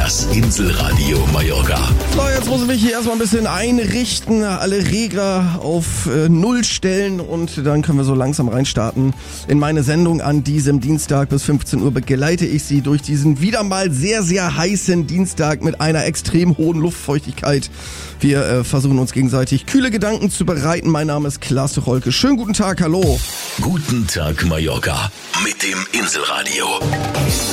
Das Inselradio Mallorca. So, jetzt muss ich mich hier erstmal ein bisschen einrichten, alle Regler auf Null stellen und dann können wir so langsam reinstarten in meine Sendung an diesem Dienstag. Bis 15 Uhr begleite ich Sie durch diesen wieder mal sehr, sehr heißen Dienstag mit einer extrem hohen Luftfeuchtigkeit. Wir versuchen uns gegenseitig kühle Gedanken zu bereiten. Mein Name ist Klaas Rolke. Schönen guten Tag, hallo. Guten Tag Mallorca mit dem Inselradio.